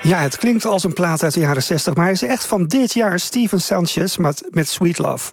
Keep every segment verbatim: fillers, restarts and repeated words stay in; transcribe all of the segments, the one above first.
Ja, het klinkt als een plaat uit de jaren zestig, maar hij is echt van dit jaar. Steven Sanchez met, met Sweet Love.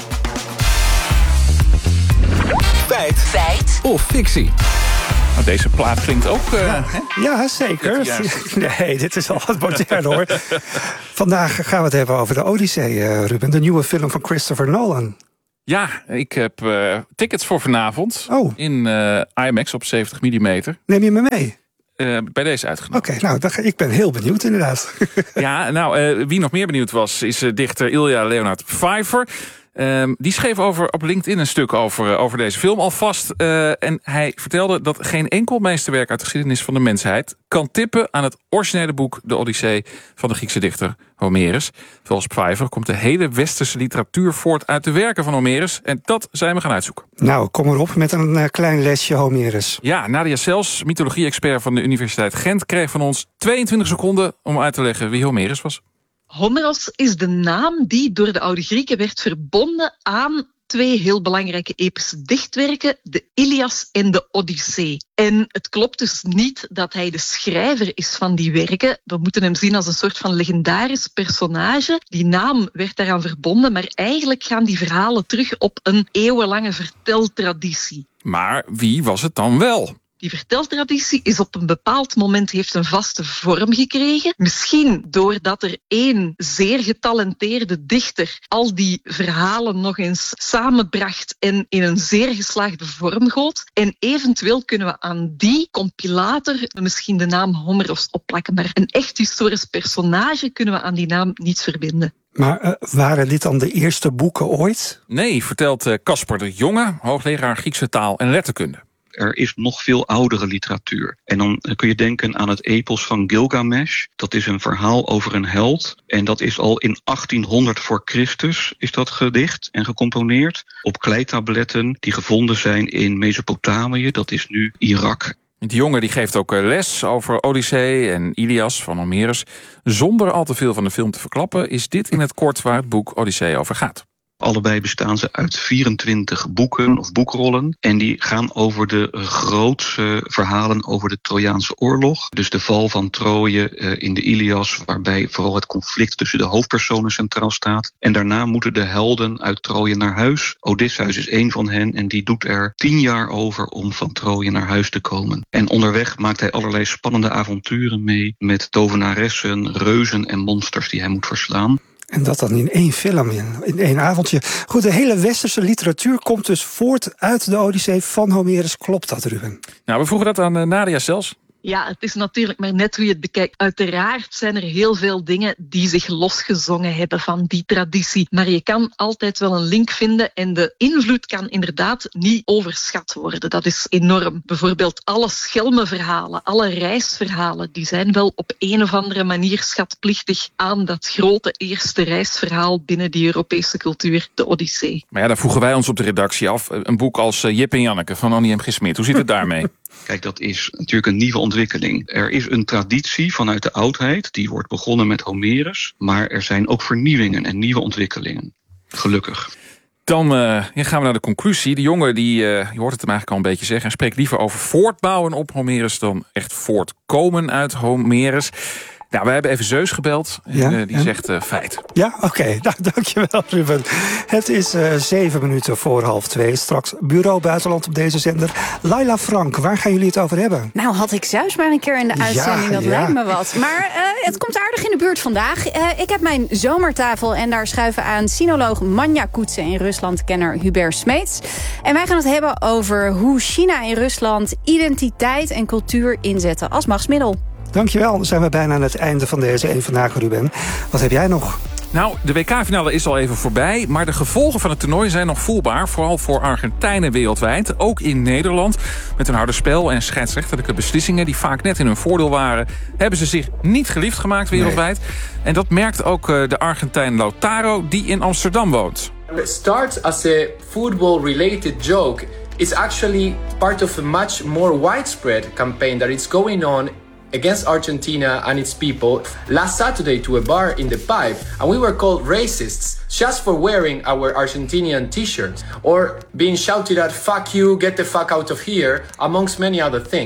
Feit. Feit. Of fictie. Nou, deze plaat klinkt ook... Uh, ja, ja, zeker. Nee, dit is al wat modern, hoor. Vandaag gaan we het hebben over de Odyssee, uh, Ruben. De nieuwe film van Christopher Nolan. Ja, ik heb uh, tickets voor vanavond. Oh. In uh, IMAX op zeventig millimeter. Neem je me mee? Uh, bij deze uitgenodigd. Oké, okay, nou, ik ben heel benieuwd inderdaad. Ja, nou, uh, wie nog meer benieuwd was, is uh, dichter Ilja Leonard Pfeiffer. Um, die schreef over, op LinkedIn een stuk over, uh, over deze film alvast. Uh, en hij vertelde dat geen enkel meesterwerk uit de geschiedenis van de mensheid kan tippen aan het originele boek De Odyssee van de Griekse dichter Homerus. Volgens Pfeiffer komt de hele westerse literatuur voort uit de werken van Homerus. En dat zijn we gaan uitzoeken. Nou, kom erop met een uh, klein lesje Homerus. Ja, Nadia Sels, mythologie-expert van de Universiteit Gent, kreeg van ons tweeëntwintig seconden om uit te leggen wie Homerus was. Homeros is de naam die door de oude Grieken werd verbonden aan twee heel belangrijke epische dichtwerken, de Ilias en de Odyssee. En het klopt dus niet dat hij de schrijver is van die werken. We moeten hem zien als een soort van legendarisch personage. Die naam werd daaraan verbonden, maar eigenlijk gaan die verhalen terug op een eeuwenlange verteltraditie. Maar wie was het dan wel? Die verteltraditie is op een bepaald moment heeft een vaste vorm gekregen. Misschien doordat er één zeer getalenteerde dichter al die verhalen nog eens samenbracht en in een zeer geslaagde vorm goot. En eventueel kunnen we aan die compilator misschien de naam Homeros opplakken. Maar een echt historisch personage kunnen we aan die naam niet verbinden. Maar uh, waren dit dan de eerste boeken ooit? Nee, vertelt Casper uh, de Jonge, hoogleraar Griekse taal en letterkunde. Er is nog veel oudere literatuur. En dan kun je denken aan het epos van Gilgamesh. Dat is een verhaal over een held. En dat is al in achttienhonderd voor Christus is dat gedicht en gecomponeerd. Op kleitabletten die gevonden zijn in Mesopotamië. Dat is nu Irak. Die jongen die geeft ook les over Odyssee en Ilias van Homerus. Zonder al te veel van de film te verklappen is dit in het kort waar het boek Odyssee over gaat. Allebei bestaan ze uit vierentwintig boeken of boekrollen. En die gaan over de grootste verhalen over de Trojaanse oorlog. Dus de val van Troje uh, in de Ilias, waarbij vooral het conflict tussen de hoofdpersonen centraal staat. En daarna moeten de helden uit Troje naar huis. Odysseus is één van hen en die doet er tien jaar over om van Troje naar huis te komen. En onderweg maakt hij allerlei spannende avonturen mee met tovenaressen, reuzen en monsters die hij moet verslaan. En dat dan in één film, in één avondje. Goed, de hele westerse literatuur komt dus voort uit de Odyssee van Homerus. Klopt dat, Ruben? Nou, we vroegen dat aan uh, Nadia Sels. Ja, het is natuurlijk maar net hoe je het bekijkt. Uiteraard zijn er heel veel dingen die zich losgezongen hebben van die traditie. Maar je kan altijd wel een link vinden en de invloed kan inderdaad niet overschat worden. Dat is enorm. Bijvoorbeeld alle schelmenverhalen, alle reisverhalen, die zijn wel op een of andere manier schatplichtig aan dat grote eerste reisverhaal binnen die Europese cultuur, de Odyssee. Maar ja, dan vroegen wij ons op de redactie af. Een boek als uh, Jip en Janneke van Annie M. G. Smit. Hoe zit het daarmee? Kijk, dat is natuurlijk een nieuwe ontwikkeling. Er is een traditie vanuit de oudheid, die wordt begonnen met Homerus. Maar er zijn ook vernieuwingen en nieuwe ontwikkelingen. Gelukkig. Dan uh, gaan we naar de conclusie. De jongen, die, uh, je hoort het hem eigenlijk al een beetje zeggen, hij spreekt liever over voortbouwen op Homerus dan echt voortkomen uit Homerus. Nou, we hebben even Zeus gebeld. En, ja, uh, die ja. zegt uh, feit. Ja, oké. Okay. Nou, dankjewel, Ruben. Het is uh, zeven minuten voor half twee. Straks Bureau Buitenland op deze zender. Laila Frank, waar gaan jullie het over hebben? Nou, had ik Zeus maar een keer in de uitzending. Ja, dat ja. lijkt me wat. Maar uh, het komt aardig in de buurt vandaag. Uh, ik heb mijn zomertafel en daar schuiven aan sinoloog Manja Koetsen en Ruslandkenner Hubert Smeets. En wij gaan het hebben over hoe China in Rusland identiteit en cultuur inzetten als machtsmiddel. Dankjewel, dan zijn we bijna aan het einde van deze één Vandaag, Ruben. Wat heb jij nog? Nou, de W K-finale is al even voorbij, maar de gevolgen van het toernooi zijn nog voelbaar. Vooral voor Argentijnen wereldwijd, ook in Nederland. Met een harde spel en scheidsrechterlijke beslissingen die vaak net in hun voordeel waren, hebben ze zich niet geliefd gemaakt wereldwijd. Nee. En dat merkt ook de Argentijn Lautaro, die in Amsterdam woont. It starts as a football-related joke. It's actually part of a much more widespread campaign that is going on against Argentina and its people. Last Saturday to a bar in the Pipe, and we were called racists just for wearing our Argentinian t-shirts or being shouted at, fuck you, get the fuck out of here, amongst many other things.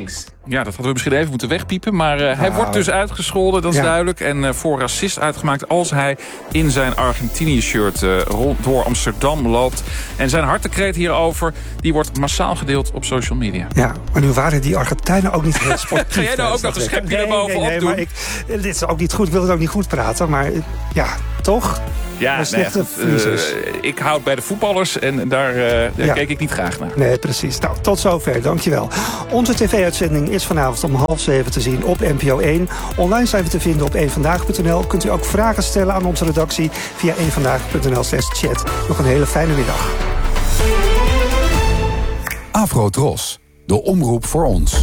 Ja, dat hadden we misschien even moeten wegpiepen. Maar uh, hij ah, wordt dus uitgescholden, dat is ja. duidelijk. En uh, voor racist uitgemaakt als hij in zijn Argentinië-shirt uh, rond door Amsterdam loopt. En zijn hartekreet hierover, die wordt massaal gedeeld op social media. Ja, maar nu waren die Argentijnen ook niet heel sportief. Ga jij nou ook nog een schepje nee, erbovenop nee, nee, doen? Maar ik, dit is ook niet goed, ik wil het ook niet goed praten. Maar ja, toch? Ja, nee, uh, ik houd bij de voetballers en daar, uh, daar ja. keek ik niet graag naar. Nee, precies. Nou, tot zover, dankjewel. Onze tv-uitzending is vanavond om half zeven te zien op N P O één. Online zijn we te vinden op één vandaag punt n l. Kunt u ook vragen stellen aan onze redactie via één vandaag punt n l slash chat. Nog een hele fijne middag. Afro-Tros, de omroep voor ons.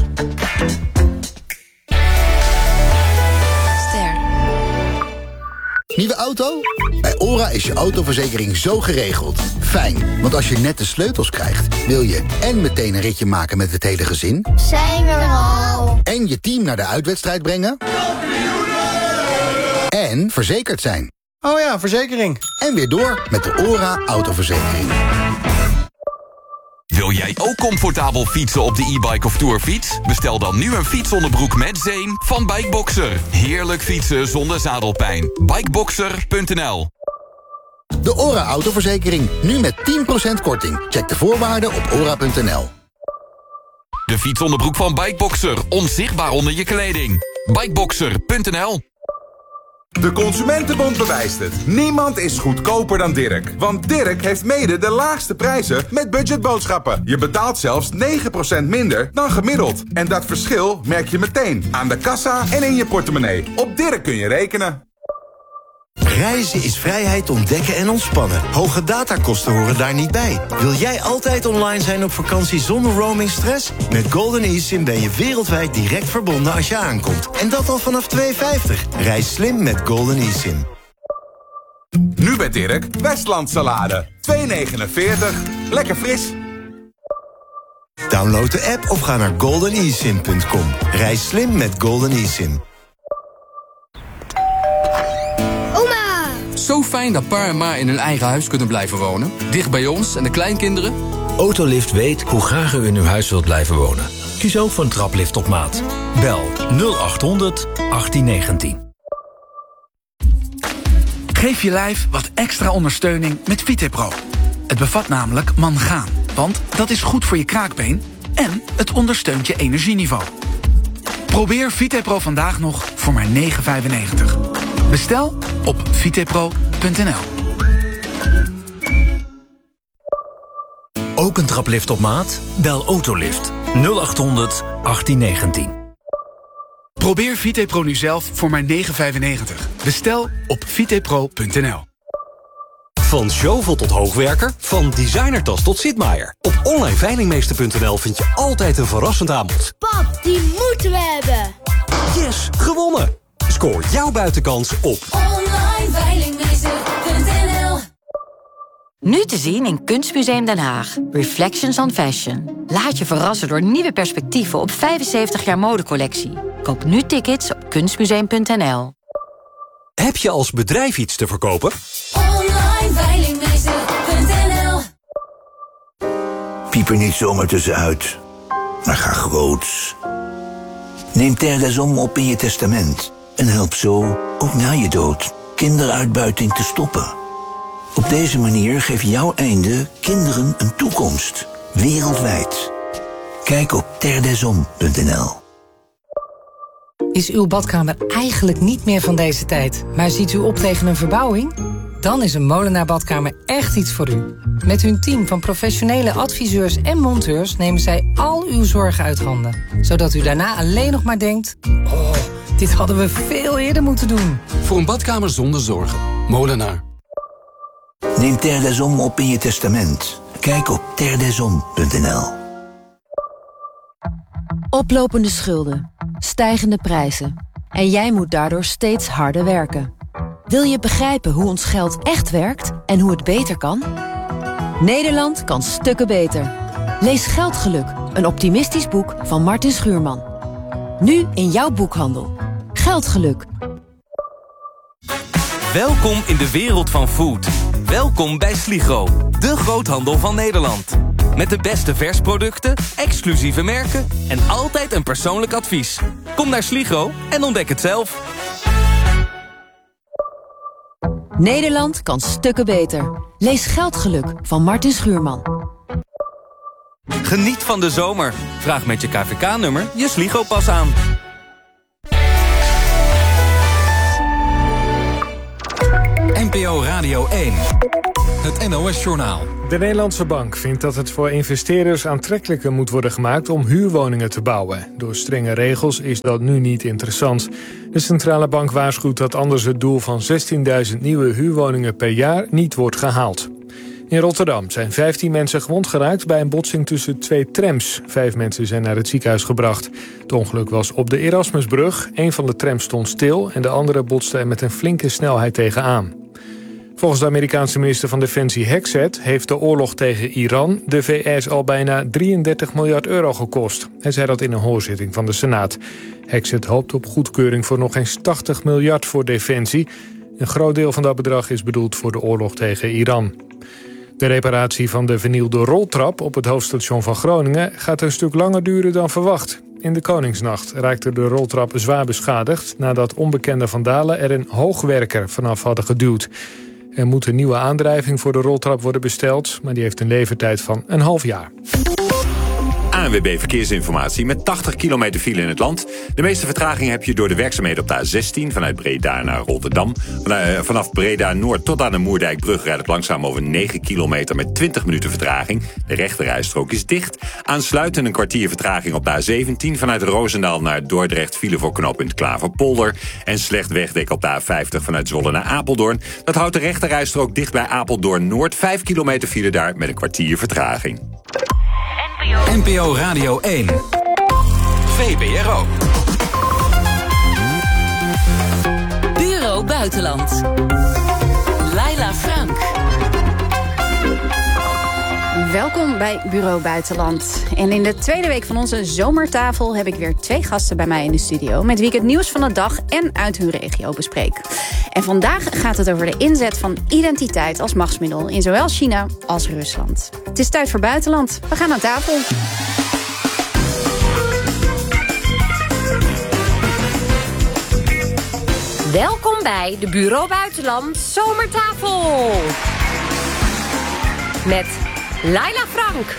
Nieuwe auto? Bij ORA is je autoverzekering zo geregeld. Fijn, want als je net de sleutels krijgt, wil je en meteen een ritje maken met het hele gezin. Zijn we er al? En je team naar de uitwedstrijd brengen. En verzekerd zijn. Oh ja, verzekering. En weer door met de ORA autoverzekering. Wil jij ook comfortabel fietsen op de e-bike of tourfiets? Bestel dan nu een fietsonderbroek met zeem van Bikeboxer. Heerlijk fietsen zonder zadelpijn. Bikeboxer punt n l. De ORA autoverzekering, nu met tien procent korting. Check de voorwaarden op ora punt n l. De fietsonderbroek van Bikeboxer, onzichtbaar onder je kleding. Bikeboxer punt n l. De Consumentenbond bewijst het. Niemand is goedkoper dan Dirk. Want Dirk heeft mede de laagste prijzen met budgetboodschappen. Je betaalt zelfs negen procent minder dan gemiddeld. En dat verschil merk je meteen aan de kassa en in je portemonnee. Op Dirk kun je rekenen. Reizen is vrijheid ontdekken en ontspannen. Hoge datakosten horen daar niet bij. Wil jij altijd online zijn op vakantie zonder roamingstress? Met Golden eSIM ben je wereldwijd direct verbonden als je aankomt. En dat al vanaf twee vijftig. Reis slim met Golden eSIM. Nu bij Dirk, Westlandsalade. twee negenenveertig. Lekker fris. Download de app of ga naar golden e sim punt com. Reis slim met Golden eSIM. Zo fijn dat pa en ma in hun eigen huis kunnen blijven wonen. Dicht bij ons en de kleinkinderen. Autolift weet hoe graag u in uw huis wilt blijven wonen. Kies ook voor een traplift op maat. Bel nul acht honderd achttien negentien. Geef je lijf wat extra ondersteuning met VitePro. Het bevat namelijk mangaan, want dat is goed voor je kraakbeen en het ondersteunt je energieniveau. Probeer VitePro vandaag nog voor maar negen vijfennegentig. Bestel op vitepro punt n l. Ook een traplift op maat? Bel Autolift nul acht honderd achttien negentien. Probeer VitePro nu zelf voor maar negen vijfennegentig. Bestel op vitepro punt n l. Van Zjovel tot hoogwerker, van designertas tot Sitmaier. Op online veilingmeester punt n l vind je altijd een verrassend aanbod. Pap, die moeten we hebben. Yes, gewonnen! Scoor jouw buitenkans op online veilingmeester punt n l. Nu te zien in Kunstmuseum Den Haag. Reflections on Fashion. Laat je verrassen door nieuwe perspectieven op vijfenzeventig jaar modecollectie. Koop nu tickets op kunstmuseum punt n l. Heb je als bedrijf iets te verkopen? online veilingmeester punt n l. Piep er niet zomaar tussenuit, maar ga groots. Neem Terre des Hommes op in je testament en help zo, ook na je dood, kinderuitbuiting te stoppen. Op deze manier geeft jouw einde kinderen een toekomst, wereldwijd. Kijk op terre des hommes punt n l. Is uw badkamer eigenlijk niet meer van deze tijd, maar ziet u op tegen een verbouwing? Dan is een Molenaar badkamer echt iets voor u. Met hun team van professionele adviseurs en monteurs nemen zij al uw zorgen uit handen. Zodat u daarna alleen nog maar denkt, oh, dit hadden we veel eerder moeten doen. Voor een badkamer zonder zorgen. Molenaar. Neem Terre des Hommes op in je testament. Kijk op terre des hommes punt n l. Oplopende schulden, stijgende prijzen. En jij moet daardoor steeds harder werken. Wil je begrijpen hoe ons geld echt werkt en hoe het beter kan? Nederland kan stukken beter. Lees Geldgeluk, een optimistisch boek van Martin Schuurman. Nu in jouw boekhandel. Geldgeluk. Welkom in de wereld van food. Welkom bij Sligro, de groothandel van Nederland. Met de beste versproducten, exclusieve merken en altijd een persoonlijk advies. Kom naar Sligro en ontdek het zelf. Nederland kan stukken beter. Lees Geldgeluk van Martin Schuurman. Geniet van de zomer. Vraag met je K V K-nummer je Sligro-pas aan. N P O Radio één. Het N O S-journaal. De Nederlandse Bank vindt dat het voor investeerders aantrekkelijker moet worden gemaakt om huurwoningen te bouwen. Door strenge regels is dat nu niet interessant. De centrale bank waarschuwt dat anders het doel van zestienduizend nieuwe huurwoningen per jaar niet wordt gehaald. In Rotterdam zijn vijftien mensen gewond geraakt bij een botsing tussen twee trams. Vijf mensen zijn naar het ziekenhuis gebracht. Het ongeluk was op de Erasmusbrug. Een van de trams stond stil en de andere botste er met een flinke snelheid tegenaan. Volgens de Amerikaanse minister van Defensie Hexet heeft de oorlog tegen Iran de V S al bijna drieëndertig miljard euro gekost. Hij zei dat in een hoorzitting van de Senaat. Hexet hoopt op goedkeuring voor nog eens tachtig miljard voor defensie. Een groot deel van dat bedrag is bedoeld voor de oorlog tegen Iran. De reparatie van de vernielde roltrap op het hoofdstation van Groningen gaat een stuk langer duren dan verwacht. In de Koningsnacht raakte de roltrap zwaar beschadigd nadat onbekende vandalen er een hoogwerker vanaf hadden geduwd. Er moet een nieuwe aandrijving voor de roltrap worden besteld, maar die heeft een levertijd van een half jaar. A N W B Verkeersinformatie met tachtig kilometer file in het land. De meeste vertraging heb je door de werkzaamheden op de A zestien... vanuit Breda naar Rotterdam. Vanaf Breda Noord tot aan de Moerdijkbrug rijdt het langzaam over negen kilometer... met twintig minuten vertraging. De rechterrijstrook is dicht. Aansluitend een kwartier vertraging op de A zeventien... vanuit Roosendaal naar Dordrecht, file voor knooppunt Klaverpolder. En slecht wegdek op de A vijftig vanuit Zwolle naar Apeldoorn. Dat houdt de rechterrijstrook dicht bij Apeldoorn Noord. vijf kilometer file daar met een kwartier vertraging. N P O Radio één. V B R O. Bureau Buitenland. Laila Frank. Welkom bij Bureau Buitenland. En in de tweede week van onze zomertafel heb ik weer twee gasten bij mij in de studio, met wie ik het nieuws van de dag en uit hun regio bespreek. En vandaag gaat het over de inzet van identiteit als machtsmiddel in zowel China als Rusland. Het is tijd voor Buitenland. We gaan aan tafel. Welkom bij de Bureau Buitenland Zomertafel. Met Laila Frank.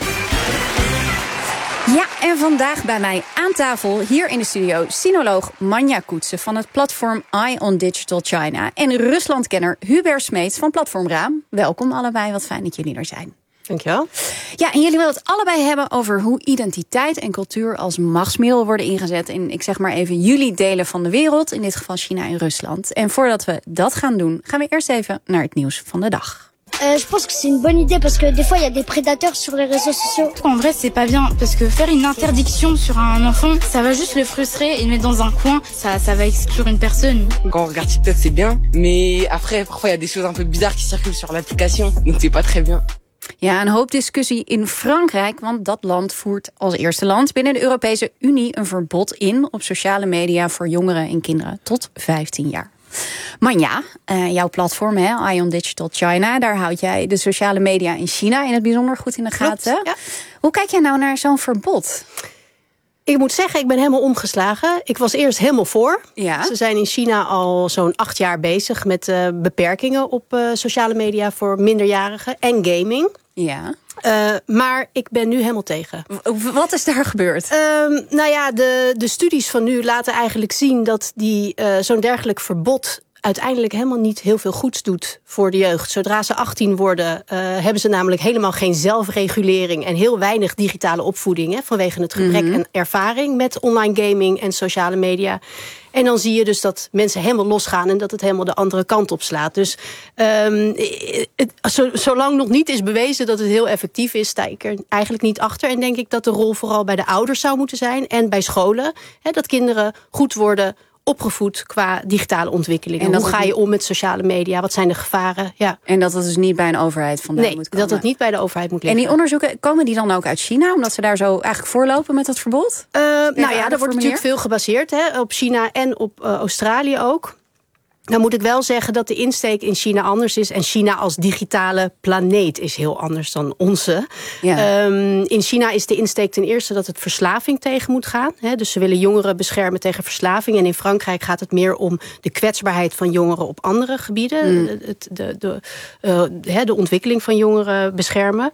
Ja, en vandaag bij mij aan tafel hier in de studio sinoloog Manja Koetsen van het platform Eye on Digital China en Ruslandkenner Hubert Smeets van Platform Raam. Welkom allebei, wat fijn dat jullie er zijn. Dankjewel. Ja, en jullie willen het allebei hebben over hoe identiteit en cultuur als machtsmiddel worden ingezet in, ik zeg maar even, jullie delen van de wereld, in dit geval China en Rusland. En voordat we dat gaan doen, gaan we eerst even naar het nieuws van de dag. Euh, je pense que c'est une bonne idée parce que des fois il y a des prédateurs sur les réseaux sociaux. En vrai c'est pas bien parce que faire une interdiction sur un enfant, ça va juste le frustrer et le mettre dans un coin, ça, ça va exclure une personne. Quand on regarde TikTok c'est bien, mais après parfois il y a des choses un peu bizarres qui circulent sur l'application, donc c'est pas très bien. Ja, een hoop discussie in Frankrijk, want dat land voert als eerste land binnen de Europese Unie een verbod in op sociale media voor jongeren en kinderen tot vijftien jaar. Manja, uh, jouw platform, hè, Eye on Digital China, daar houd jij de sociale media in China in het bijzonder goed in de gaten. Klopt, ja. Hoe kijk jij nou naar zo'n verbod? Ik moet zeggen, ik ben helemaal omgeslagen. Ik was eerst helemaal voor. Ja. Ze zijn in China al zo'n acht jaar bezig met uh, beperkingen op uh, sociale media voor minderjarigen en gaming. Ja. Uh, maar ik ben nu helemaal tegen. Wat is daar gebeurd? Um, nou ja, de, de studies van nu laten eigenlijk zien dat die uh, zo'n dergelijk verbod uiteindelijk helemaal niet heel veel goeds doet voor de jeugd. Zodra ze achttien worden, uh, hebben ze namelijk helemaal geen zelfregulering en heel weinig digitale opvoeding, hè, vanwege het gebrek mm-hmm. aan ervaring met online gaming en sociale media. En dan zie je dus dat mensen helemaal losgaan en dat het helemaal de andere kant op slaat. Dus um, het, zo, zolang nog niet is bewezen dat het heel effectief is, sta ik er eigenlijk niet achter. En denk ik dat de rol vooral bij de ouders zou moeten zijn en bij scholen. Hè, dat kinderen goed worden opgevoed qua digitale ontwikkelingen. En hoe ga je om met sociale media? Wat zijn de gevaren? Ja. En dat het dus niet bij een overheid vandaan nee, moet komen. dat het niet bij de overheid moet liggen. En die onderzoeken, komen die dan ook uit China? Omdat ze daar zo eigenlijk voorlopen met dat verbod? Uh, nou ja, daar wordt natuurlijk veel gebaseerd, hè, op China en op uh, Australië ook. Nou moet ik wel zeggen dat de insteek in China anders is. En China als digitale planeet is heel anders dan onze. Ja. Um, in China is de insteek ten eerste dat het verslaving tegen moet gaan. Hè, dus ze willen jongeren beschermen tegen verslaving. En in Frankrijk gaat het meer om de kwetsbaarheid van jongeren op andere gebieden. Mm. De, de, de, uh, de ontwikkeling van jongeren beschermen.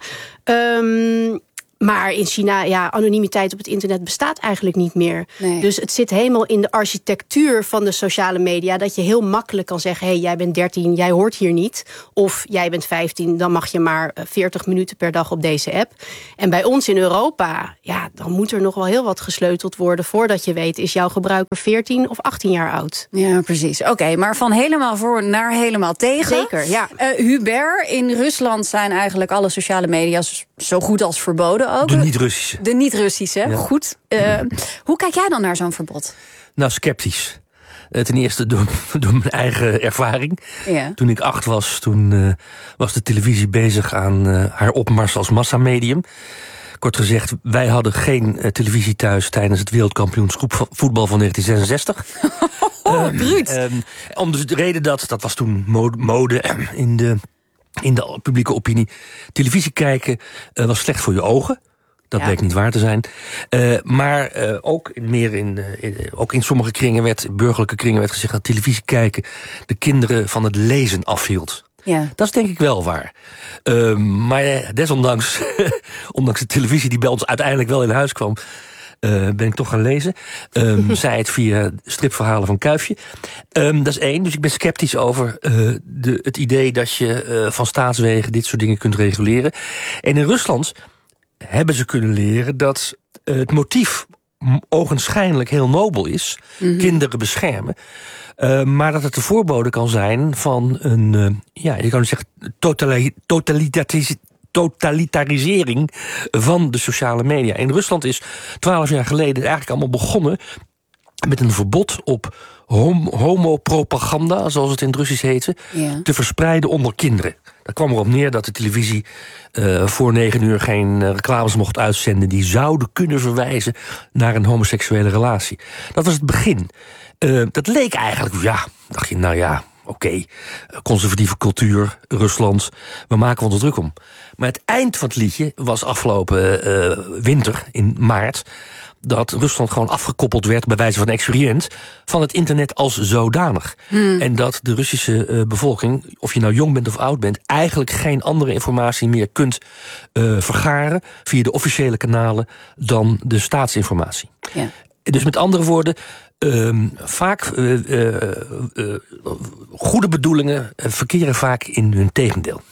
Um, Maar in China, ja, anonimiteit op het internet bestaat eigenlijk niet meer. Nee. Dus het zit helemaal in de architectuur van de sociale media, dat je heel makkelijk kan zeggen, hé, hey, jij bent dertien, jij hoort hier niet. Of jij bent vijftien, dan mag je maar veertig minuten per dag op deze app. En bij ons in Europa, ja, dan moet er nog wel heel wat gesleuteld worden voordat je weet, is jouw gebruiker veertien of achttien jaar oud. Ja, precies. Oké, okay, maar van helemaal voor naar helemaal tegen. Zeker, ja. Uh, Hubert, in Rusland zijn eigenlijk alle sociale media zo goed als verboden ook. De niet-Russische. De niet-Russische, ja. Goed. Uh, hoe kijk jij dan naar zo'n verbod? Nou, sceptisch. Uh, ten eerste door, door mijn eigen ervaring. Ja. Toen ik acht was, toen uh, was de televisie bezig aan uh, haar opmars als massamedium. Kort gezegd, wij hadden geen uh, televisie thuis tijdens het wereldkampioenschap voetbal van negentien zesenzestig. Oh, um, bruut. Um, om de reden dat, dat was toen mode, mode in de... in de publieke opinie. Televisie kijken uh, was slecht voor je ogen. Dat ja. bleek niet waar te zijn. Uh, maar uh, ook, in, meer in, uh, in, ook in sommige kringen werd, burgerlijke kringen werd gezegd dat televisie kijken de kinderen van het lezen afhield. Ja. Dat is denk ik wel waar. Uh, maar uh, desondanks, ondanks de televisie die bij ons uiteindelijk wel in huis kwam, Uh, ben ik toch gaan lezen. Um, zij het via stripverhalen van Kuifje. Um, dat is één. Dus ik ben sceptisch over uh, de, het idee dat je uh, van staatswegen dit soort dingen kunt reguleren. En in Rusland hebben ze kunnen leren dat uh, het motief ogenschijnlijk heel nobel is. Mm-hmm. Kinderen beschermen. Uh, maar dat het de voorbode kan zijn van een, uh, ja, je kan zeggen, totali- totalitarisme. totalitarisering van de sociale media. In Rusland is twaalf jaar geleden eigenlijk allemaal begonnen met een verbod op hom- homopropaganda, zoals het in het Russisch heette, ja. te verspreiden onder kinderen. Dat kwam erop neer dat de televisie uh, voor negen uur geen uh, reclames mocht uitzenden die zouden kunnen verwijzen naar een homoseksuele relatie. Dat was het begin. Uh, dat leek eigenlijk, ja, dacht je, nou ja, oké, okay, conservatieve cultuur, Rusland, we maken ons er druk om. Maar het eind van het liedje was afgelopen uh, winter, in maart, dat Rusland gewoon afgekoppeld werd, bij wijze van experiment, van het internet als zodanig. Hmm. En dat de Russische uh, bevolking, of je nou jong bent of oud bent, eigenlijk geen andere informatie meer kunt uh, vergaren via de officiële kanalen dan de staatsinformatie. Ja. Dus met andere woorden, Um, vaak, uh, uh, uh, goede bedoelingen uh, verkeren vaak in hun tegendeel.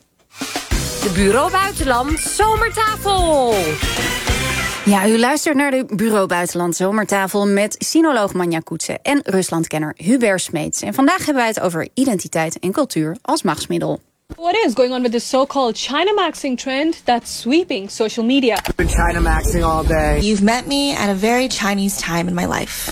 De Bureau Buitenland Zomertafel. Ja, u luistert naar de Bureau Buitenland Zomertafel met sinoloog Manja Koetsen en Ruslandkenner Hubert Smeets. En vandaag hebben wij het over identiteit en cultuur als machtsmiddel. What is going on with this so-called China maxing trend that's sweeping social media? I've been China maxing all day. You've met me at a very Chinese time in my life.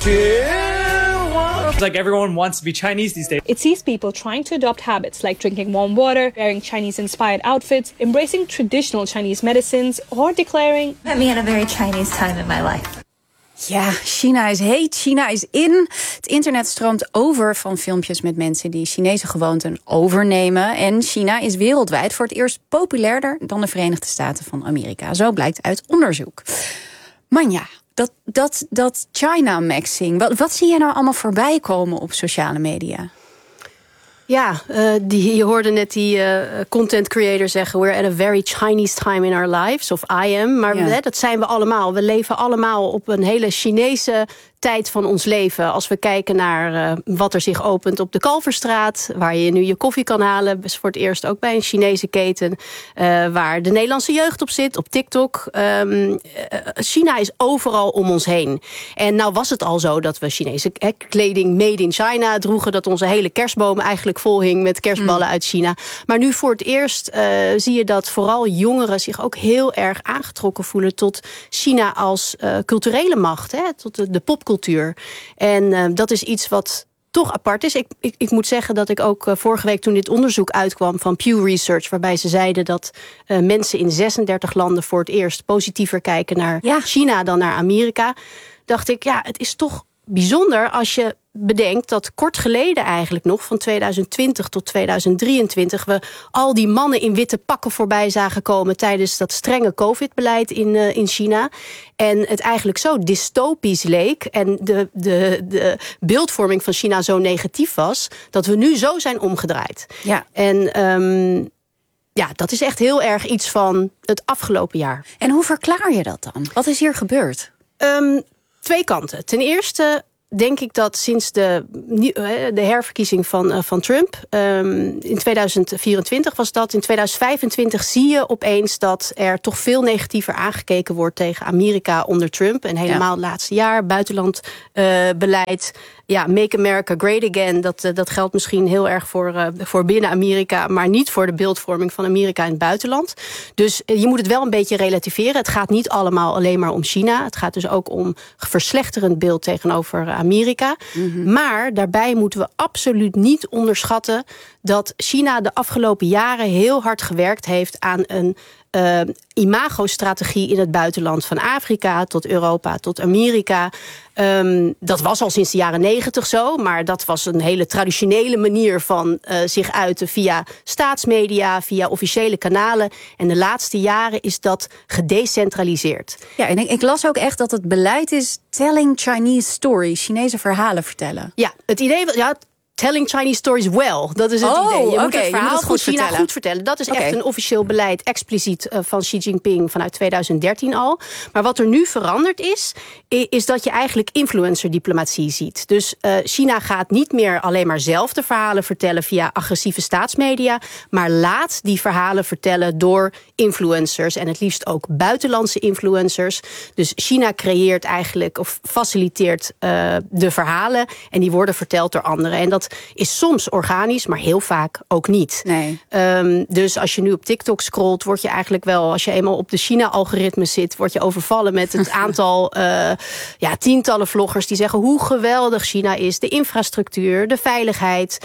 It's like everyone wants to be Chinese these days. It sees people trying to adopt habits like drinking warm water, wearing Chinese-inspired outfits, embracing traditional Chinese medicines, or declaring... Met me at a very Chinese time in my life. Ja, China is heet, China is in. Het internet stroomt over van filmpjes met mensen die Chinese gewoonten overnemen. En China is wereldwijd voor het eerst populairder dan de Verenigde Staten van Amerika. Zo blijkt uit onderzoek. Manja, dat, dat, dat China-maxing, wat, wat zie je nou allemaal voorbij komen op sociale media? Ja, uh, die, je hoorde net die uh, content creator zeggen, we're at a very Chinese time in our lives, of I am. Maar ja. we, dat zijn we allemaal. We leven allemaal op een hele Chinese tijd van ons leven. Als we kijken naar uh, wat er zich opent op de Kalverstraat, waar je nu je koffie kan halen, is voor het eerst ook bij een Chinese keten, uh, waar de Nederlandse jeugd op zit, op TikTok. Um, uh, China is overal om ons heen. En nou was het al zo dat we Chinese eh, kleding made in China droegen, dat onze hele kerstboom eigenlijk vol hing met kerstballen mm. uit China. Maar nu voor het eerst uh, zie je dat vooral jongeren zich ook heel erg aangetrokken voelen tot China als uh, culturele macht, hè, tot de, de popcultuur. En uh, dat is iets wat toch apart is. Ik, ik, ik moet zeggen dat ik ook uh, vorige week toen dit onderzoek uitkwam van Pew Research, waarbij ze zeiden dat uh, mensen in zesendertig landen voor het eerst positiever kijken naar ja. China dan naar Amerika, dacht ik, ja, het is toch bijzonder als je bedenkt dat kort geleden eigenlijk nog, van tweeduizend twintig tot tweeduizend drieëntwintig... we al die mannen in witte pakken voorbij zagen komen tijdens dat strenge COVID-beleid in, uh, in China. En het eigenlijk zo dystopisch leek en de, de, de beeldvorming van China zo negatief was, dat we nu zo zijn omgedraaid. Ja. En um, ja, dat is echt heel erg iets van het afgelopen jaar. En hoe verklaar je dat dan? Wat is hier gebeurd? Um, twee kanten. Ten eerste denk ik dat sinds de, de herverkiezing van, van Trump, um, in tweeduizend vierentwintig was dat, in tweeduizend vijfentwintig zie je opeens dat er toch veel negatiever aangekeken wordt tegen Amerika onder Trump. En helemaal ja. het laatste jaar, buitenlandbeleid. Uh, ja, Make America Great Again, dat, uh, dat geldt misschien heel erg voor, uh, voor binnen Amerika, maar niet voor de beeldvorming van Amerika in het buitenland. Dus uh, je moet het wel een beetje relativeren. Het gaat niet allemaal alleen maar om China. Het gaat dus ook om verslechterend beeld tegenover Amerika. Mm-hmm. Maar daarbij moeten we absoluut niet onderschatten dat China de afgelopen jaren heel hard gewerkt heeft aan een uh, imagostrategie in het buitenland. Van Afrika tot Europa tot Amerika. Um, dat was al sinds de jaren negentig zo, maar dat was een hele traditionele manier van uh, zich uiten via staatsmedia, via officiële kanalen. En de laatste jaren is dat gedecentraliseerd. Ja, en ik, ik las ook echt dat het beleid is telling Chinese stories, Chinese verhalen vertellen. Ja, het idee was, ja, telling Chinese stories well. Dat is het oh, idee. Je okay. moet het verhaal moet het van goed China vertellen. goed vertellen. Dat is okay. echt een officieel beleid, expliciet uh, van Xi Jinping vanuit tweeduizend dertien al. Maar wat er nu veranderd is, is dat je eigenlijk influencer-diplomatie ziet. Dus uh, China gaat niet meer alleen maar zelf de verhalen vertellen via agressieve staatsmedia, maar laat die verhalen vertellen door influencers en het liefst ook buitenlandse influencers. Dus China creëert eigenlijk of faciliteert uh, de verhalen en die worden verteld door anderen. En dat is soms organisch, maar heel vaak ook niet. Nee. Um, dus als je nu op TikTok scrolt, word je eigenlijk wel, als je eenmaal op de China-algoritme zit, word je overvallen met het aantal uh, ja, tientallen vloggers die zeggen hoe geweldig China is, de infrastructuur, de veiligheid,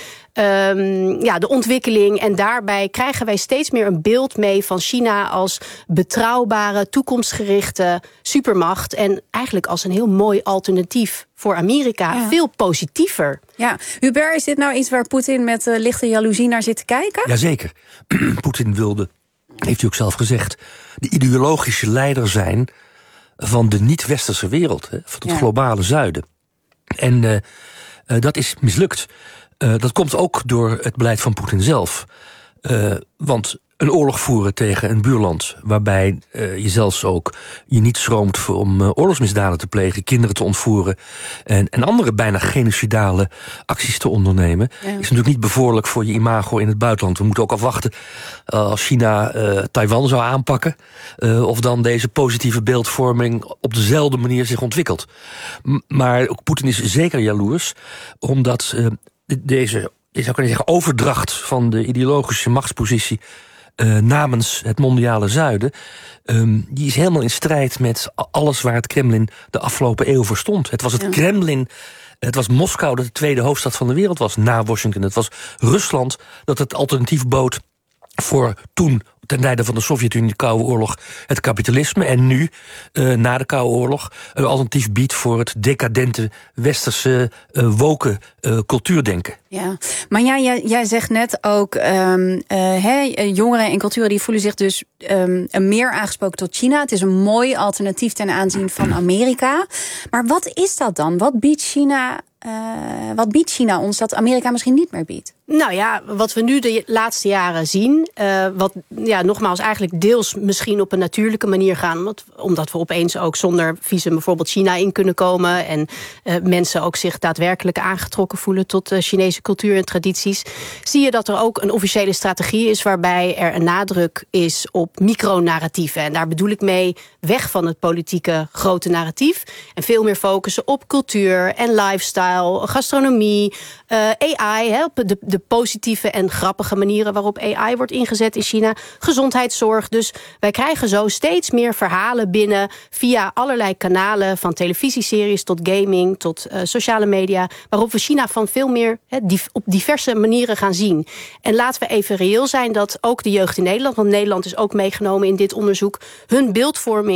um, ja, de ontwikkeling. En daarbij krijgen wij steeds meer een beeld mee van China als betrouwbare, toekomstgerichte supermacht en eigenlijk als een heel mooi alternatief voor Amerika. Ja. Veel positiever. Ja, Hubert, is dit nou iets waar Poetin met uh, lichte jaloezie naar zit te kijken? Jazeker. Poetin wilde, heeft hij ook zelf gezegd, de ideologische leider zijn van de niet-westerse wereld, hè, van het ja. globale zuiden. En uh, uh, dat is mislukt. Uh, dat komt ook door het beleid van Poetin zelf. Uh, want een oorlog voeren tegen een buurland, waarbij uh, je zelfs ook je niet schroomt om uh, oorlogsmisdaden te plegen, kinderen te ontvoeren en, en andere bijna genocidale acties te ondernemen, ja. is natuurlijk niet bevorderlijk voor je imago in het buitenland. We moeten ook afwachten uh, als China uh, Taiwan zou aanpakken, uh, of dan deze positieve beeldvorming op dezelfde manier zich ontwikkelt. M- maar ook Poetin is zeker jaloers, omdat uh, deze, je zou kunnen zeggen, overdracht van de ideologische machtspositie Uh, namens het mondiale zuiden, um, die is helemaal in strijd met alles waar het Kremlin de afgelopen eeuw voor stond. Het was het ja. Kremlin, het was Moskou dat de tweede hoofdstad van de wereld was na Washington. Het was Rusland dat het alternatief bood voor toen, ten tijde van de Sovjet-Unie, de Koude Oorlog, het kapitalisme. En nu, uh, na de Koude Oorlog, een alternatief biedt voor het decadente westerse uh, woke uh, cultuurdenken. Ja, maar ja, jij, jij zegt net ook, um, uh, hey, jongeren en culturen die voelen zich dus um, meer aangesproken tot China. Het is een mooi alternatief ten aanzien van Amerika. Maar wat is dat dan? Wat biedt China, uh, wat biedt China ons dat Amerika misschien niet meer biedt? Nou ja, wat we nu de laatste jaren zien, uh, wat ja, nogmaals eigenlijk deels misschien op een natuurlijke manier gaan, omdat, omdat we opeens ook zonder visum bijvoorbeeld China in kunnen komen en uh, mensen ook zich daadwerkelijk aangetrokken voelen tot uh, Chinese cultuur en tradities, zie je dat er ook een officiële strategie is waarbij er een nadruk is op micronarratieven. En daar bedoel ik mee weg van het politieke grote narratief en veel meer focussen op cultuur en lifestyle, gastronomie, uh, A I, hè, op de, de positieve en grappige manieren waarop A I wordt ingezet in China, gezondheidszorg. Dus wij krijgen zo steeds meer verhalen binnen via allerlei kanalen, van televisieseries tot gaming, tot uh, sociale media, waarop we China van veel meer he, div- op diverse manieren gaan zien. En laten we even reëel zijn dat ook de jeugd in Nederland, want Nederland is ook meegenomen in dit onderzoek, hun beeldvorming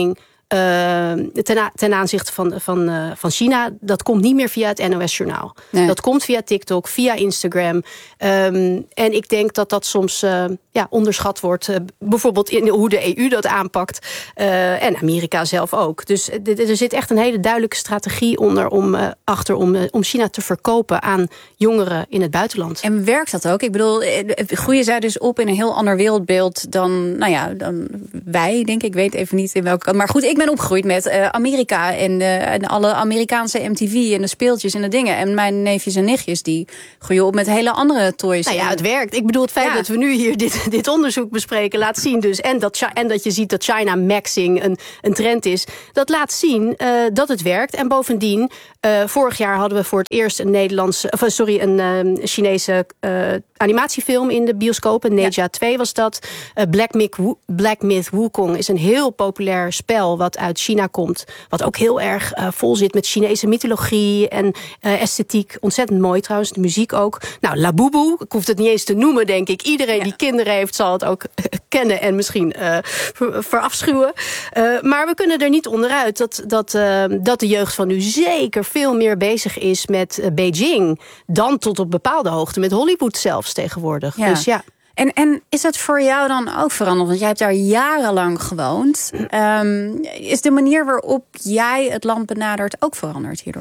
Uh, ten, ten aanzichte van, van, uh, van China, dat komt niet meer via het N O S-journaal. Nee. Dat komt via TikTok, via Instagram. Um, en ik denk dat dat soms uh, ja, onderschat wordt. Uh, bijvoorbeeld in hoe de E U dat aanpakt. Uh, en Amerika zelf ook. Dus uh, er zit echt een hele duidelijke strategie onder om, uh, achter om, uh, om China te verkopen aan jongeren in het buitenland. En werkt dat ook? Ik bedoel, groeien zij dus op in een heel ander wereldbeeld dan, nou ja, dan wij, denk ik. Ik weet even niet in welke kant. Maar goed, ik ben opgegroeid met uh, Amerika en, uh, en alle Amerikaanse M T V en de speeltjes en de dingen. En mijn neefjes en nichtjes, die groeien op met hele andere toys. Nou ja, het werkt. Ik bedoel, het feit ja. dat we nu hier dit, dit onderzoek bespreken laat zien dus. En dat, en dat je ziet dat China maxing een, een trend is. Dat laat zien uh, dat het werkt. En bovendien, uh, vorig jaar hadden we voor het eerst een Nederlandse, of, sorry, een uh, Chinese uh, animatiefilm in de bioscopen. Neja ja. twee was dat. Uh, Black, Myth, Black Myth Wukong is een heel populair spel wat uit China komt. Wat ook heel erg uh, vol zit met Chinese mythologie en uh, esthetiek. Ontzettend mooi trouwens, de muziek ook. Nou, Labubu, ik hoef het niet eens te noemen, denk ik. Iedereen ja. die kinderen heeft, zal het ook uh, kennen en misschien uh, ver, verafschuwen. Uh, maar we kunnen er niet onderuit dat, dat, uh, dat de jeugd van nu zeker veel meer bezig is met uh, Beijing dan tot op bepaalde hoogte met Hollywood zelfs tegenwoordig. Ja. Dus ja. En, en is dat voor jou dan ook veranderd? Want jij hebt daar jarenlang gewoond. Um, is de manier waarop jij het land benadert ook veranderd hierdoor?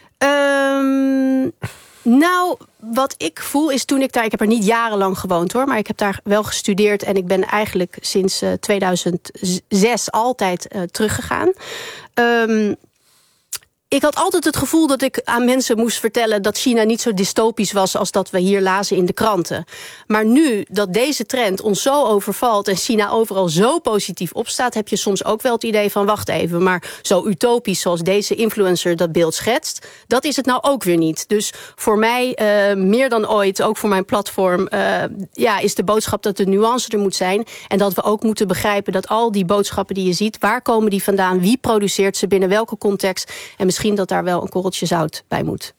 Um, nou, wat ik voel is toen ik daar... Ik heb er niet jarenlang gewoond hoor, maar ik heb daar wel gestudeerd. En ik ben eigenlijk sinds uh, tweeduizend zes altijd uh, teruggegaan. Um, Ik had altijd het gevoel dat ik aan mensen moest vertellen dat China niet zo dystopisch was als dat we hier lazen in de kranten. Maar nu dat deze trend ons zo overvalt en China overal zo positief opstaat, heb je soms ook wel het idee van wacht even, maar zo utopisch zoals deze influencer dat beeld schetst, dat is het nou ook weer niet. Dus voor mij, uh, meer dan ooit, ook voor mijn platform, uh, ja, is de boodschap dat de nuance er moet zijn. En dat we ook moeten begrijpen dat al die boodschappen die je ziet, waar komen die vandaan, wie produceert ze, binnen welke context, en misschien dat daar wel een korreltje zout bij moet.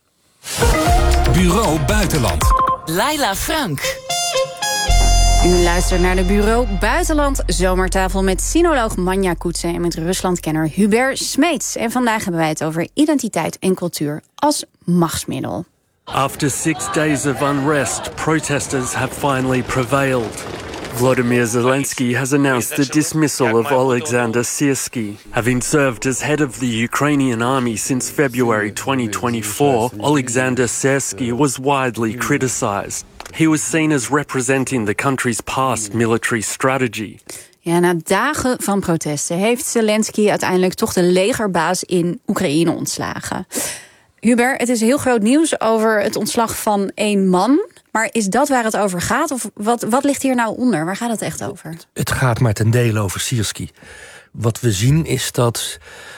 Bureau Buitenland. Laila Frank. U luistert naar de Bureau Buitenland zomertafel met sinoloog Manja Koetsen en met Ruslandkenner Hubert Smeets. En vandaag hebben wij het over identiteit en cultuur als machtsmiddel. After six days of unrest, protesters have finally prevailed. Volodymyr Zelensky has announced the dismissal of Alexander Syrskyi. Having served as head of the Ukrainian army since February twenty twenty-four, Alexander Syrskyi was widely criticized. He was seen as representing the country's past military strategy. Ja, na dagen van protesten heeft Zelensky uiteindelijk toch de legerbaas in Oekraïne ontslagen. Hubert, het is heel groot nieuws over het ontslag van één man. Maar is dat waar het over gaat? Of wat, wat ligt hier nou onder? Waar gaat het echt over? Het gaat maar ten dele over Syrskyi. Wat we zien is dat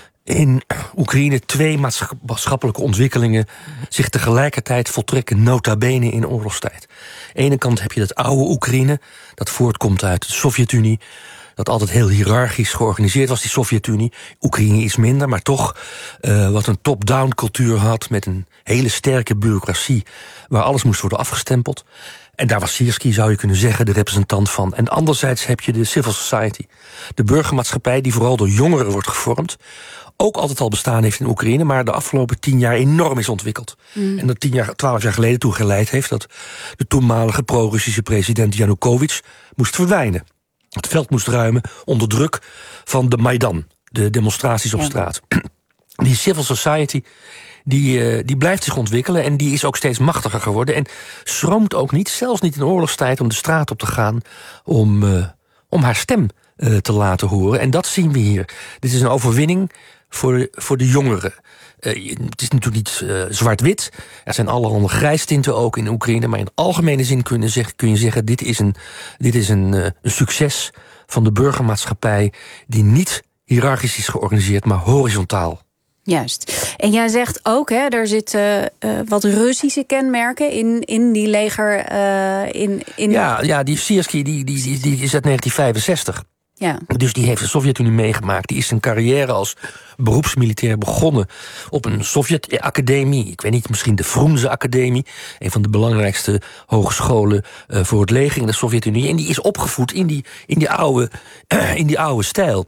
in Oekraïne twee maatschappelijke ontwikkelingen zich tegelijkertijd voltrekken, nota bene in oorlogstijd. Aan de ene kant heb je dat oude Oekraïne, dat voortkomt uit de Sovjet-Unie, dat altijd heel hiërarchisch georganiseerd was, die Sovjet-Unie. Oekraïne iets minder, maar toch uh, wat een top-down cultuur had met een hele sterke bureaucratie waar alles moest worden afgestempeld. En daar was Syrskyi, zou je kunnen zeggen, de representant van. En anderzijds heb je de civil society, de burgermaatschappij die vooral door jongeren wordt gevormd, ook altijd al bestaan heeft in Oekraïne, maar de afgelopen tien jaar enorm is ontwikkeld. Mm. En dat tien jaar, twaalf jaar geleden toe geleid heeft dat de toenmalige pro-Russische president Yanukovych moest verdwijnen. Het veld moest ruimen onder druk van de Maidan, de demonstraties op ja. straat. Die civil society, die, uh, die blijft zich ontwikkelen en die is ook steeds machtiger geworden. En schroomt ook niet, zelfs niet in oorlogstijd, om de straat op te gaan om, uh, om haar stem uh, te laten horen. En dat zien we hier. Dit is een overwinning voor de, voor de jongeren. Uh, het is natuurlijk niet uh, zwart-wit. Er zijn allerhande grijstinten ook in Oekraïne. Maar in algemene zin kun je zeggen, kun je zeggen dit is, een, dit is een, uh, een succes van de burgermaatschappij die niet hiërarchisch is georganiseerd, maar horizontaal. Juist. En jij zegt ook, hè, er zitten uh, wat Russische kenmerken in, in die leger. Uh, in, in... Ja, ja, die Syrskyi die, die, die, die is uit negentien vijfenzestig. Ja. Dus die heeft de Sovjet-Unie meegemaakt. Die is zijn carrière als beroepsmilitair begonnen op een Sovjet-academie. Ik weet niet, misschien de Frunze-academie. Een van de belangrijkste hogescholen uh, voor het leger in de Sovjet-Unie. En die is opgevoed in die, in die, oude, uh, in die oude stijl.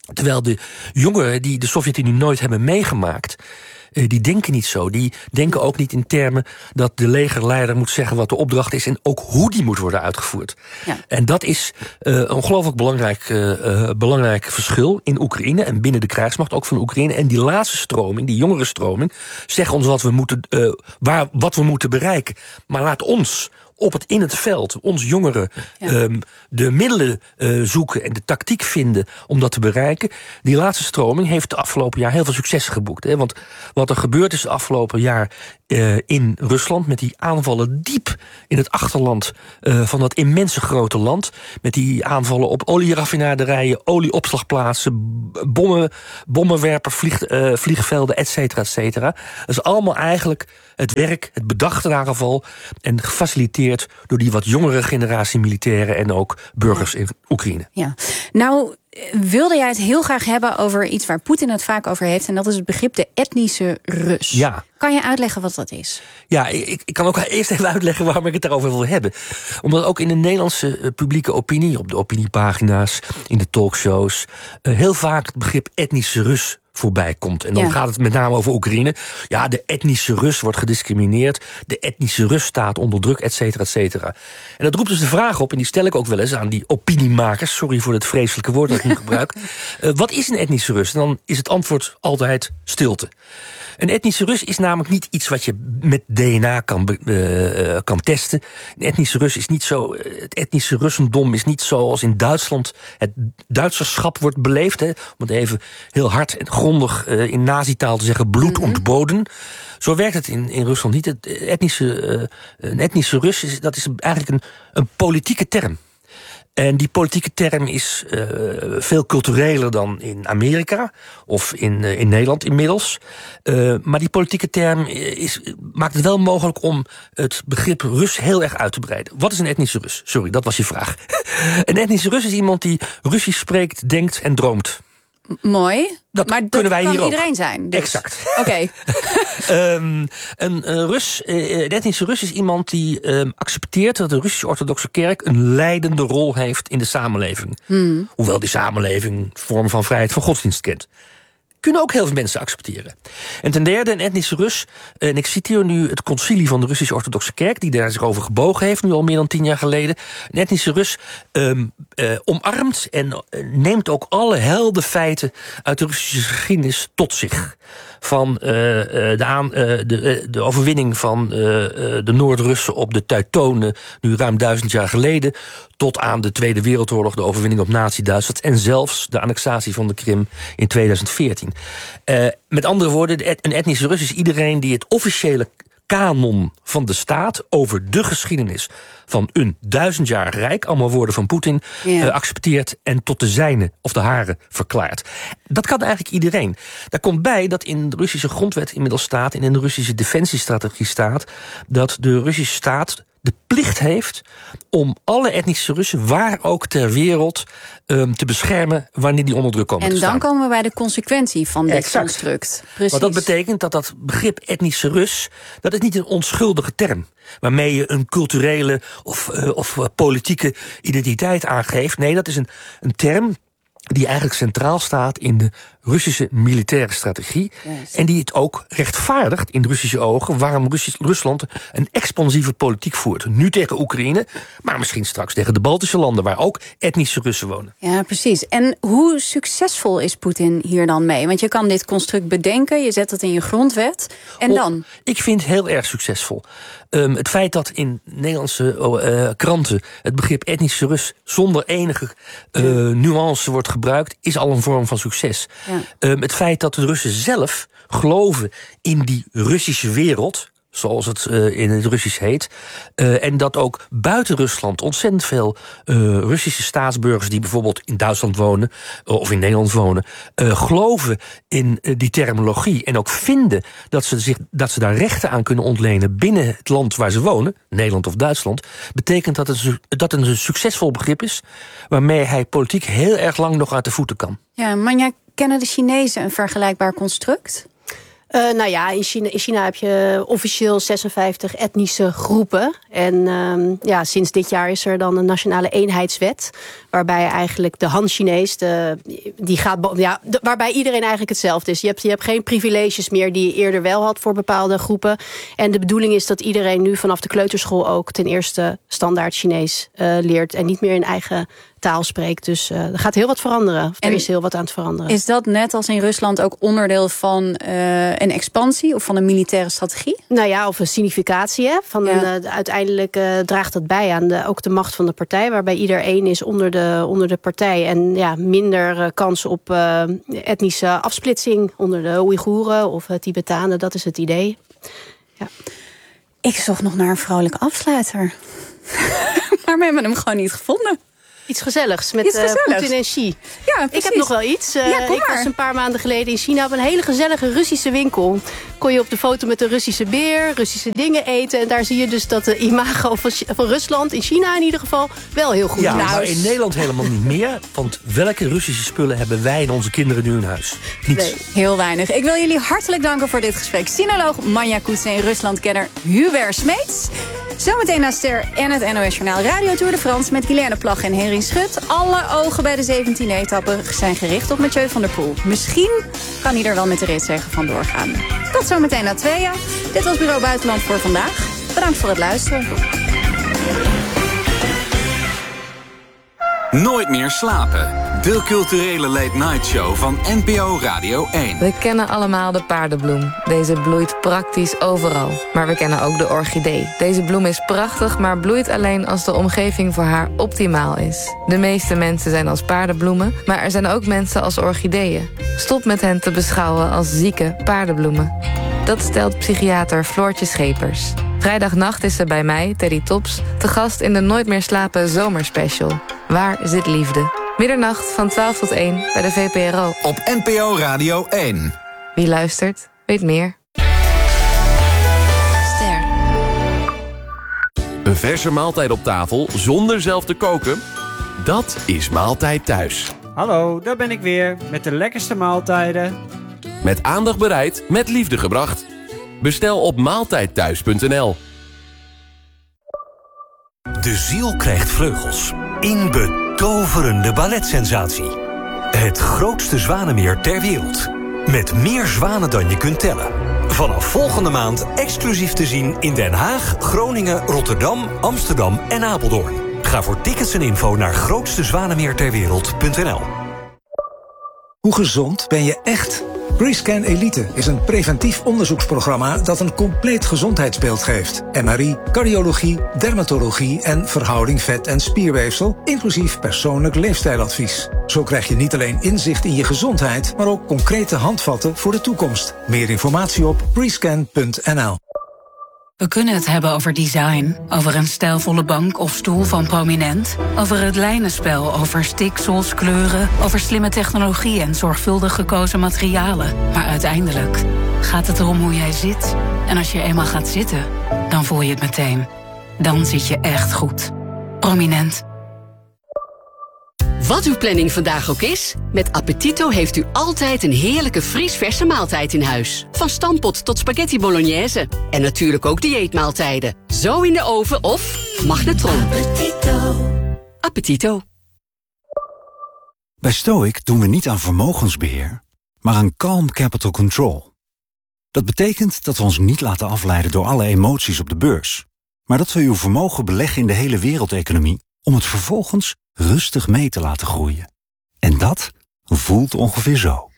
Terwijl de jongeren die de Sovjet-Unie nooit hebben meegemaakt, die denken niet zo. Die denken ook niet in termen dat de legerleider moet zeggen wat de opdracht is en ook hoe die moet worden uitgevoerd. Ja. En dat is uh, een ongelooflijk belangrijk, uh, belangrijk verschil in Oekraïne en binnen de krijgsmacht ook van Oekraïne. En die laatste stroming, die jongere stroming, zegt ons wat we moeten, uh, waar, wat we moeten bereiken. Maar laat ons op het in het veld, ons jongeren, ja. um, de middelen uh, zoeken en de tactiek vinden om dat te bereiken. Die laatste stroming heeft de afgelopen jaar heel veel successen geboekt. Hè? Want wat er gebeurd is het afgelopen jaar uh, in Rusland, met die aanvallen diep in het achterland uh, van dat immense grote land, met die aanvallen op olieraffinaderijen, olieopslagplaatsen, bommen, bommenwerper, vlieg, uh, vliegvelden, et cetera, et cetera. Dat is allemaal eigenlijk het werk, het bedachte aanval en gefaciliteerd door die wat jongere generatie militairen en ook burgers in Oekraïne. Ja, nou wilde jij het heel graag hebben over iets waar Poetin het vaak over heeft, en dat is het begrip de etnische Rus. Ja. Kan je uitleggen wat dat is? Ja, ik, ik kan ook eerst even uitleggen waarom ik het daarover wil hebben. Omdat ook in de Nederlandse publieke opinie, op de opiniepagina's, in de talkshows, heel vaak het begrip etnische Rus voorbij komt. En dan ja. gaat het met name over Oekraïne. Ja, de etnische Rus wordt gediscrimineerd. De etnische Rus staat onder druk, et cetera, et cetera. En dat roept dus de vraag op, en die stel ik ook wel eens aan die opiniemakers. Sorry voor het vreselijke woord dat ik nu gebruik. Uh, wat is een etnische Rus? En dan is het antwoord altijd stilte. Een etnische Rus is namelijk niet iets wat je met D N A kan, uh, kan testen. Een etnische Rus is niet zo. Het etnische Russendom is niet zoals in Duitsland het Duitserschap wordt beleefd. Hè, om het even heel hard en grondig uh, in nazi-taal te zeggen, bloed ontboden. Zo werkt het in, in Rusland niet. Het etnische, uh, een etnische Rus is, dat is eigenlijk een, een politieke term. En die politieke term is uh, veel cultureler dan in Amerika of in, uh, in Nederland inmiddels. Uh, maar die politieke term is, maakt het wel mogelijk om het begrip Rus heel erg uit te breiden. Wat is een etnische Rus? Sorry, dat was je vraag. Een etnische Rus is iemand die Russisch spreekt, denkt en droomt. Mooi. Dat maar dat kunnen wij kan hier iedereen ook. zijn. Dus. Exact. Oké. Okay. um, een, een, Rus, een etnische Rus is iemand die um, accepteert dat de Russisch-orthodoxe kerk een leidende rol heeft in de samenleving. Hmm. Hoewel die samenleving vormen van vrijheid van godsdienst kent. Kunnen ook heel veel mensen accepteren. En ten derde, een etnische Rus, en ik citeer nu het concilie van de Russisch-orthodoxe kerk, die daar zich over gebogen heeft, nu al meer dan tien jaar geleden. Een etnische Rus um, uh, omarmt en uh, neemt ook alle heldenfeiten uit de Russische geschiedenis tot zich. Van uh, de, aan, uh, de, uh, de overwinning van uh, de Noord-Russen op de Teutonen, nu ruim duizend jaar geleden, tot aan de Tweede Wereldoorlog, de overwinning op Nazi-Duitsland en zelfs de annexatie van de Krim in tweeduizend veertien. Uh, met andere woorden, een etnische Rus is iedereen die het officiële kanon van de staat over de geschiedenis van een duizendjarig rijk, allemaal woorden van Poetin, yeah. uh, accepteert en tot de zijne of de hare verklaart. Dat kan eigenlijk iedereen. Daar komt bij dat in de Russische grondwet inmiddels staat en in de Russische defensiestrategie staat dat de Russische staat de plicht heeft om alle etnische Russen, waar ook ter wereld, um, te beschermen wanneer die onder druk komen en te staan. En dan komen we bij de consequentie van dit exact. construct. Precies. Want dat betekent dat dat begrip etnische Rus, dat is niet een onschuldige term waarmee je een culturele of, uh, of uh, politieke identiteit aangeeft. Nee, dat is een, een term die eigenlijk centraal staat in de Russische militaire strategie. Yes. En die het ook rechtvaardigt in de Russische ogen waarom Russisch, Rusland een expansieve politiek voert. Nu tegen Oekraïne, maar misschien straks tegen de Baltische landen, waar ook etnische Russen wonen. Ja, precies. En hoe succesvol is Poetin hier dan mee? Want je kan dit construct bedenken, je zet het in je grondwet. En oh, dan? Ik vind het heel erg succesvol. Um, het feit dat in Nederlandse uh, kranten het begrip etnische Rus zonder enige uh, nuance wordt gebruikt, is al een vorm van succes. Ja. Um, het feit dat de Russen zelf geloven in die Russische wereld, zoals het uh, in het Russisch heet, uh, en dat ook buiten Rusland ontzettend veel uh, Russische staatsburgers die bijvoorbeeld in Duitsland wonen uh, of in Nederland wonen, uh, geloven in uh, die terminologie en ook vinden dat ze, zich, dat ze daar rechten aan kunnen ontlenen binnen het land waar ze wonen, Nederland of Duitsland, betekent dat het, dat het een succesvol begrip is waarmee hij politiek heel erg lang nog uit de voeten kan. Ja, maar jij kennen de Chinezen een vergelijkbaar construct? Uh, nou ja, in China, in China heb je officieel zesenvijftig etnische groepen. En um, ja, sinds dit jaar is er dan een nationale eenheidswet. Waarbij eigenlijk de Han-Chinees, de, die gaat, ja, de, waarbij iedereen eigenlijk hetzelfde is. Je hebt, je hebt geen privileges meer die je eerder wel had voor bepaalde groepen. En de bedoeling is dat iedereen nu vanaf de kleuterschool ook ten eerste standaard Chinees uh, leert. En niet meer in eigen taal spreekt. Dus uh, er gaat heel wat veranderen. Of er is heel wat aan het veranderen. Is dat net als in Rusland ook onderdeel van uh, een expansie of van een militaire strategie? Nou ja, of een significatie. Hè? Van ja. een, uh, uiteindelijk uh, draagt dat bij aan de, ook de macht van de partij. Waarbij ieder één is onder de, onder de partij. En ja, minder uh, kans op uh, etnische afsplitsing onder de Oeigoeren of uh, Tibetanen. Dat is het idee. Ja. Ik zocht nog naar een vrolijke afsluiter. Maar we hebben hem gewoon niet gevonden. Iets gezelligs met uh, Poetin en Xi. Ja, ik heb nog wel iets. Uh, ja, ik was een paar maanden geleden in China op een hele gezellige Russische winkel. Kon je op de foto met een Russische beer, Russische dingen eten. En daar zie je dus dat de imago van, van Rusland, in China in ieder geval, wel heel goed is. Ja, maar in Nederland helemaal niet meer. Want welke Russische spullen hebben wij en onze kinderen nu in huis? Niets. Nee, heel weinig. Ik wil jullie hartelijk danken voor dit gesprek. Sinoloog Manja Koetsen en Ruslandkenner Hubert Smeets. Zometeen naar Ster en het N O S Journaal Radio Tour de France met Guilaine Plag en Henry Schut. Alle ogen bij de zeventiende etappe zijn gericht op Mathieu van der Poel. Misschien kan hij er wel met de ritzege van doorgaan. Tot zometeen na tweeën. Dit was Bureau Buitenland voor vandaag. Bedankt voor het luisteren. Nooit meer slapen. De culturele late-night show van N P O Radio één. We kennen allemaal de paardenbloem. Deze bloeit praktisch overal. Maar we kennen ook de orchidee. Deze bloem is prachtig, maar bloeit alleen als de omgeving voor haar optimaal is. De meeste mensen zijn als paardenbloemen, maar er zijn ook mensen als orchideeën. Stop met hen te beschouwen als zieke paardenbloemen. Dat stelt psychiater Floortje Schepers. Vrijdagnacht is ze bij mij, Teddy Tops, te gast in de Nooit meer slapen zomerspecial. Waar zit liefde? Middernacht van twaalf tot één bij de V P R O. Op N P O Radio één. Wie luistert, weet meer. Ster. Een verse maaltijd op tafel zonder zelf te koken? Dat is Maaltijd Thuis. Hallo, daar ben ik weer met de lekkerste maaltijden. Met aandacht bereid, met liefde gebracht. Bestel op maaltijdthuis punt n l. De ziel krijgt vleugels. In betoverende balletsensatie. Het grootste zwanenmeer ter wereld. Met meer zwanen dan je kunt tellen. Vanaf volgende maand exclusief te zien in Den Haag, Groningen, Rotterdam, Amsterdam en Apeldoorn. Ga voor tickets en info naar grootste zwanenmeer ter wereld punt n l. Hoe gezond ben je echt? BreScan Elite is een preventief onderzoeksprogramma dat een compleet gezondheidsbeeld geeft. M R I, cardiologie, dermatologie en verhouding vet- en spierweefsel, inclusief persoonlijk leefstijladvies. Zo krijg je niet alleen inzicht in je gezondheid, maar ook concrete handvatten voor de toekomst. Meer informatie op brescan punt n l. We kunnen het hebben over design, over een stijlvolle bank of stoel van Prominent, over het lijnenspel, over stiksels, kleuren, over slimme technologie en zorgvuldig gekozen materialen. Maar uiteindelijk gaat het erom hoe jij zit. En als je eenmaal gaat zitten, dan voel je het meteen. Dan zit je echt goed. Prominent. Wat uw planning vandaag ook is, met Appetito heeft u altijd een heerlijke vriesverse maaltijd in huis. Van stampot tot spaghetti bolognese. En natuurlijk ook dieetmaaltijden. Zo in de oven of magnetron. Appetito. Appetito. Bij Stoic doen we niet aan vermogensbeheer, maar aan calm capital control. Dat betekent dat we ons niet laten afleiden door alle emoties op de beurs, maar dat we uw vermogen beleggen in de hele wereldeconomie om het vervolgens rustig mee te laten groeien. En dat voelt ongeveer zo.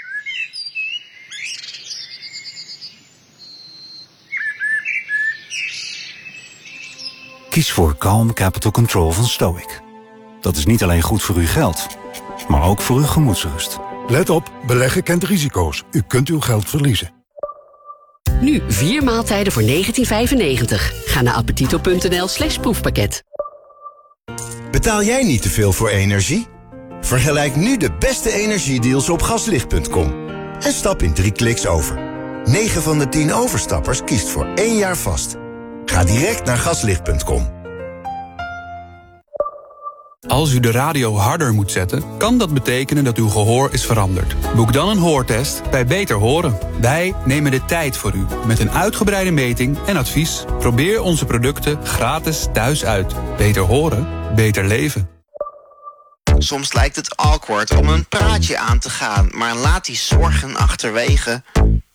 Kies voor Calm Capital Control van Stoic. Dat is niet alleen goed voor uw geld, maar ook voor uw gemoedsrust. Let op, beleggen kent risico's. U kunt uw geld verliezen. Nu vier maaltijden voor negentien vijfennegentig. Ga naar appetito punt n l slash proefpakket. Betaal jij niet te veel voor energie? Vergelijk nu de beste energiedeals op gaslicht punt com. En stap in drie kliks over. negen van de tien overstappers kiest voor één jaar vast. Ga direct naar gaslicht punt com. Als u de radio harder moet zetten, kan dat betekenen dat uw gehoor is veranderd. Boek dan een hoortest bij Beter Horen. Wij nemen de tijd voor u met een uitgebreide meting en advies. Probeer onze producten gratis thuis uit. Beter horen, beter leven. Soms lijkt het awkward om een praatje aan te gaan, maar laat die zorgen achterwege.